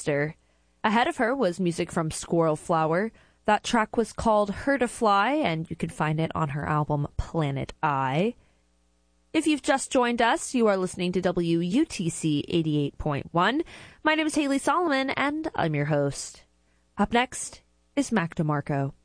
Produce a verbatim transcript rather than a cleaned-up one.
sister. Ahead of her was music from Squirrel Flower. That track was called Her to Fly, and you can find it on her album Planet I. If you've just joined us, you are listening to W U T C eighty-eight point one. My name is Haley Solomon, and I'm your host. Up next is Mac DeMarco.